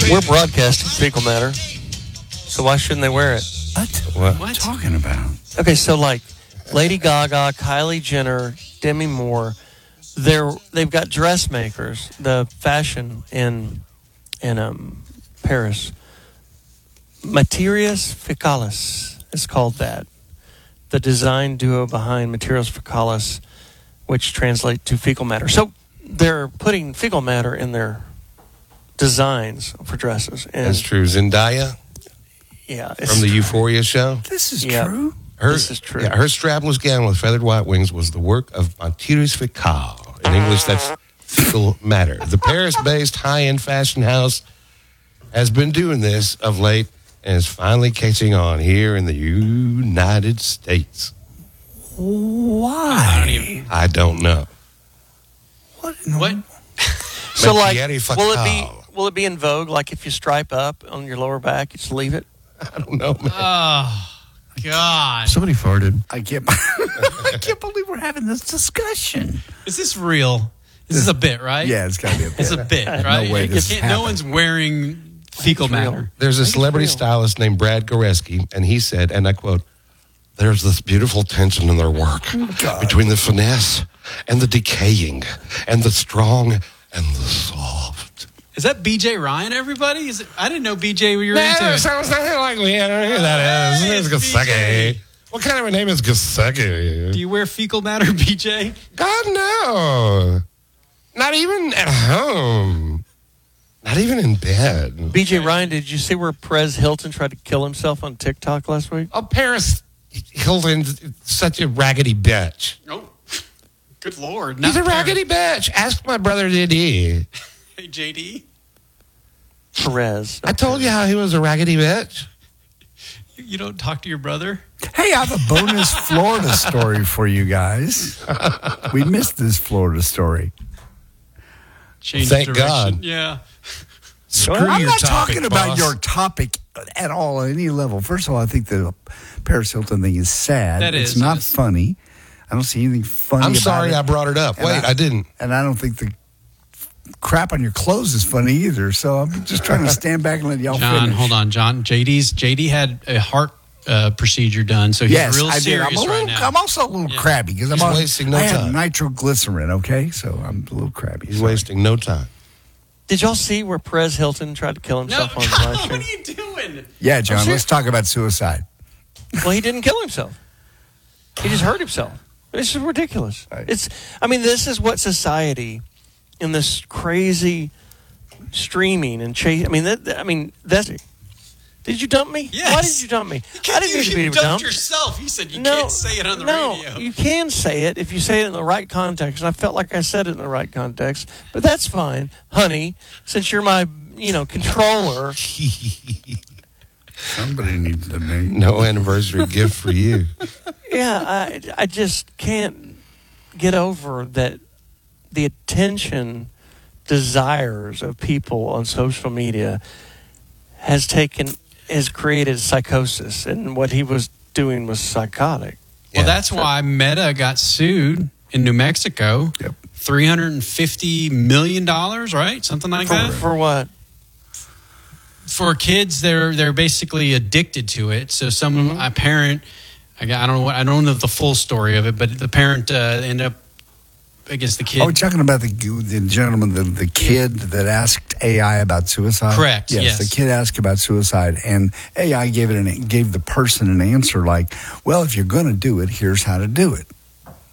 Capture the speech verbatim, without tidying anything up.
We're broadcasting fecal matter, so why shouldn't they wear it? What? What? What are you talking about? Okay, so like Lady Gaga, Kylie Jenner, Demi Moore, they're they've got dressmakers, the fashion in in um, Paris. Materias Fecalis is called that. The design duo behind Materials Fecalis, which translate to fecal matter. So they're putting fecal matter in their designs for dresses. And That's true. Zendaya yeah, from the Euphoria show. This is Yeah. true. Her, This is true. Yeah, her strapless gown with feathered white wings was the work of Materials Fecal. In English, that's fecal matter. The Paris-based high-end fashion house has been doing this of late and is finally catching on here in the United States. Why? I don't even. I don't know. What? in the- What? So like, Matiere will it be Fecal. will it be in vogue? Like if you stripe up on your lower back, you just leave it. I don't know, man. Oh, God. Somebody farted. I can't. I can't believe we're having this discussion. Is this real? This is a bit, right? Yeah, it's got to be a bit. It's a bit, right? way You this can't- happened. no one's wearing fecal It's real. matter. There's a I think it's celebrity real. stylist named Brad Goreski, and he said, and I quote, "There's this beautiful tension in their work between the finesse and the decaying and the strong and the soft." Is that B J Ryan, everybody? Is it, I didn't know B J, you were into That it. sounds nothing like me. I don't know who that is. Hey, It's it's B J. Gasecki. What kind of a name is Gasecki? Do you wear fecal matter, B J? God, no. Not even at home. Not even in bed. B J Ryan, did you see where Perez Hilton tried to kill himself on TikTok last week? Oh, Paris Hilton's such a raggedy bitch. Oh, good Lord. He's a Not raggedy bitch. Ask my brother, did he? Hey, J D, Perez. I told you how he was a raggedy bitch. you, you don't talk to your brother? Hey, I have a bonus Florida story for you guys. We missed this Florida story. Change Thank direction. God. Yeah. Screw I'm your not topic, talking about boss. your topic at all, at any level. First of all, I think the Paris Hilton thing is sad. That it's is, not yes. funny. I don't see anything funny I'm about sorry it. I brought it up. And Wait, I, didn't. And I don't think the crap on your clothes is funny either. So I'm just trying to stand back and let y'all John, finish. hold on. John, J D's, J D had a heart uh, procedure done, so he's Yes, real I did. serious I'm, a little, right now. I'm also a little Yeah. crabby because I'm He's on, wasting no I had time. nitroglycerin, okay? So I'm a little crabby. He's Sorry. wasting no time. Did y'all see where Perez Hilton tried to kill No, himself on the God, live what stream? are you doing? Yeah, John, I'm let's talk about suicide. Well, he didn't kill himself. He just hurt himself. This is ridiculous. Right. It's. I mean, this is what society, in this crazy streaming and chase. I mean, that. that- I mean, that's. Did you dump me? Yes. Why did you dump me? I didn't you, need to be you dumped. dumped yourself. You said you no, can't say it on the no, radio. you can say it if you say it in the right context. And I felt like I said it in the right context, but that's fine, honey. Since you're my, you know, controller. Somebody needs to be. No anniversary gift for you. Yeah, I, I just can't get over that the attention desires of people on social media has taken has created psychosis, and what he was doing was psychotic. Well, Yeah. that's why Meta got sued in New Mexico. Yep. three hundred fifty million dollars, right? Something like For, that. for what? For kids, they're they're basically addicted to it. So some a parent, I got- I don't know what I don't know the full story of it, but the parent uh, ended up against the kid. Are we talking about the, the gentleman, the, the kid that asked A I about suicide? Correct, Yes, yes. the kid asked about suicide, and A I gave it an, gave the person an answer like, "Well, if you're going to do it, here's how to do it."